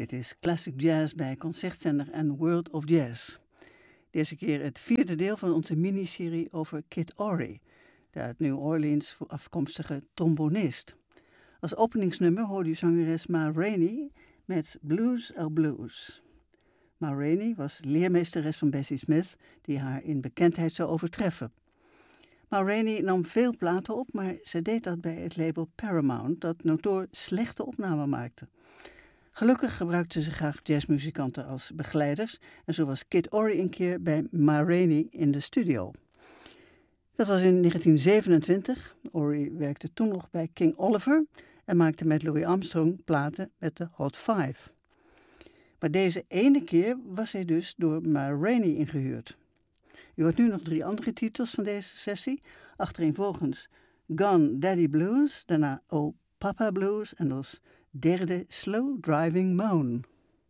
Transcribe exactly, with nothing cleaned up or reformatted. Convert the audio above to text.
Dit is Classic Jazz bij Concertzender en World of Jazz. Deze keer het vierde deel van onze miniserie over Kid Ory, de uit New Orleans afkomstige trombonist. Als openingsnummer hoorde u zangeres Ma Rainey met Blues Oh Blues. Ma Rainey was leermeesteres van Bessie Smith, die haar in bekendheid zou overtreffen. Ma Rainey nam veel platen op, maar ze deed dat bij het label Paramount, dat notoor slechte opnamen maakte. Gelukkig gebruikte ze graag jazzmuzikanten als begeleiders en zo was Kid Ory een keer bij Ma Rainey in de studio. Dat was in negentien zevenentwintig. Ory werkte toen nog bij King Oliver en maakte met Louis Armstrong platen met de Hot Five. Maar deze ene keer was hij dus door Ma Rainey ingehuurd. U hoort nu nog drie andere titels van deze sessie. Achtereenvolgens Gone Daddy Blues, daarna Oh Papa Blues en als derde Slow Driving Moan.